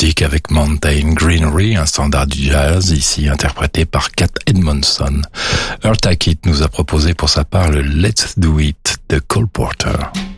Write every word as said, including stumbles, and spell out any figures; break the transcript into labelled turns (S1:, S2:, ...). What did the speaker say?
S1: acoustique avec Mountain Greenery, un standard du jazz, ici interprété par Cat Edmondson. Eartha Kitt nous a proposé pour sa part le Let's Do It de Cole Porter.